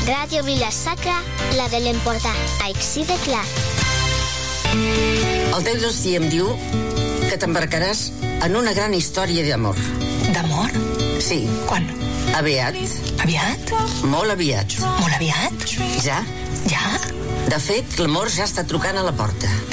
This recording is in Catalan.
Ràdio Vila-sacra, la de l'emportar. Així de clar. El teu destí em diu que t'embarcaràs en una gran història d'amor. D'amor? Sí. Quan? Aviat. Aviat? Molt aviat. Molt aviat? Ja? Ja? De fet, l'amor ja està trucant a la porta.